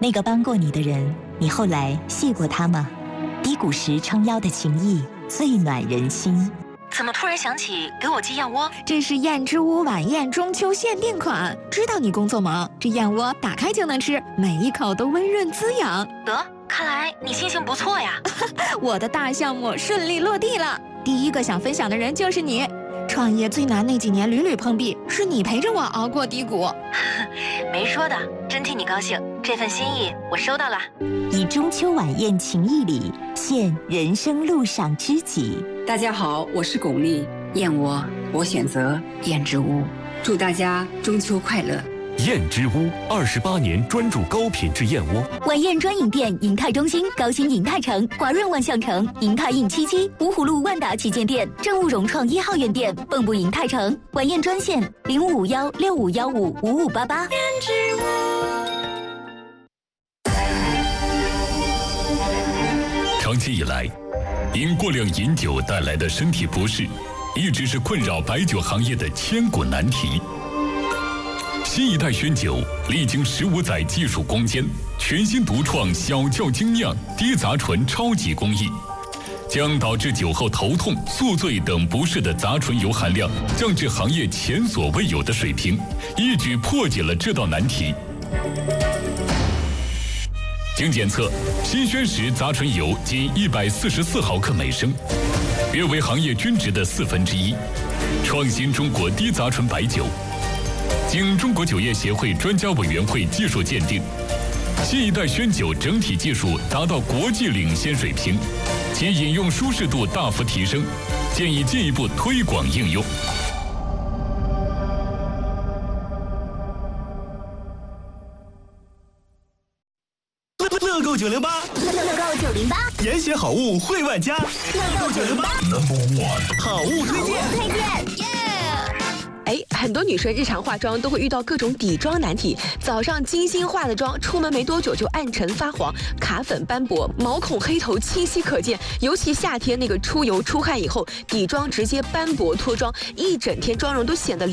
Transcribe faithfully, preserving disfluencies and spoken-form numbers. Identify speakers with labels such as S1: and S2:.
S1: 那个帮过你的人，你后来谢过他吗？低谷时撑腰的情谊，最暖人心。
S2: 怎么突然想起给我寄燕窝？
S3: 这是燕之屋晚宴中秋限定款，知道你工作忙，这燕窝打开就能吃，每一口都温润滋养。
S2: 得，看来你心情不错呀。
S3: 我的大项目顺利落地了，第一个想分享的人就是你。创业最难那几年屡屡碰壁，是你陪着我熬过低谷。
S2: 没说的，真替你高兴，这份心意我收到了。
S1: 以中秋晚宴情谊礼，献人生路上知己。
S4: 大家好，我是巩俐，燕窝我选择燕之屋，祝大家中秋快乐。
S5: 燕之屋二十八年专注高品质燕窝。
S6: 晚宴专营店：银泰中心、高新银泰城、华润万象城、银泰印七七、芜湖路万达旗舰店、正务融创一号院店、蚌埠银泰城。晚宴专线：零五五幺六五幺五五五八八。
S7: 长期以来，因过量饮酒带来的身体不适，一直是困扰白酒行业的千古难题。新一代宣酒历经十五载技术攻坚，全新独创小窖精酿低杂醇超级工艺，将导致酒后头痛、宿醉等不适的杂醇油含量降至行业前所未有的水平，一举破解了这道难题。经检测，新宣石杂醇油仅一百四十四毫克每升，约为行业均值的四分之一，创新中国低杂醇白酒。经中国酒业协会专家委员会技术鉴定，新一代宣酒整体技术达到国际领先水平，其饮用舒适度大幅提升，建议进一步推广应用。
S5: 乐购九零八，
S6: 乐购九零八，
S5: 严选好物惠万家。乐购九零八 ，Number One， 好物推荐。
S6: 推荐。
S8: 哎，很多女生日常化妆都会遇到各种底妆难题。早上精心化的妆，出门没多久就暗沉发黄、卡粉斑驳、毛孔黑头清晰可见。尤其夏天那个出油出汗以后，底妆直接斑驳脱妆，一整天妆容都显得